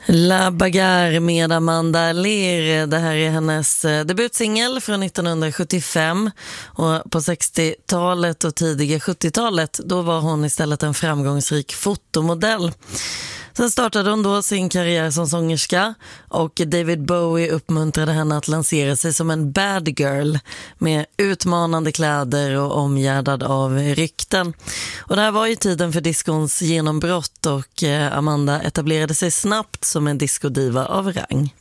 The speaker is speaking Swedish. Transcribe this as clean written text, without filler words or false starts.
La Bagarre med Amanda Lear. Det här är hennes debutsingel från 1975. Och på 60-talet och tidiga 70-talet då var hon istället en framgångsrik fotomodell. Sen startade hon då sin karriär som sångerska och David Bowie uppmuntrade henne att lansera sig som en bad girl med utmanande kläder och omgärdad av rykten. Och det här var ju tiden för diskons genombrott och Amanda etablerade sig snabbt som en discodiva av rang.